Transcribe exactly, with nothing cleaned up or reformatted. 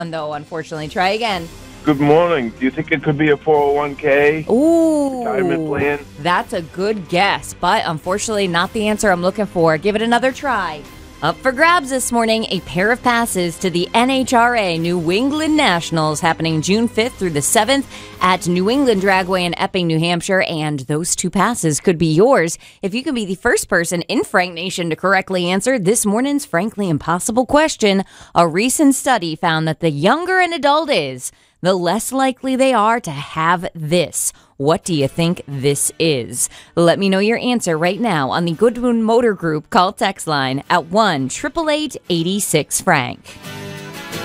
Though, unfortunately. Try again. Good morning. Do you think it could be a four oh one k Ooh. retirement plan? That's a good guess, but unfortunately not the answer I'm looking for. Give it another try. Up for grabs this morning, a pair of passes to the N H R A New England Nationals happening June fifth through the seventh at New England Dragway in Epping, New Hampshire, and those two passes could be yours if you can be the first person in Frank Nation to correctly answer this morning's frankly impossible question. A recent study found that the younger an adult is, the less likely they are to have this. What do you think this is? Let me know your answer right now on the Goodwin Motor Group call text line at one eight eight eight, eight six, Frank.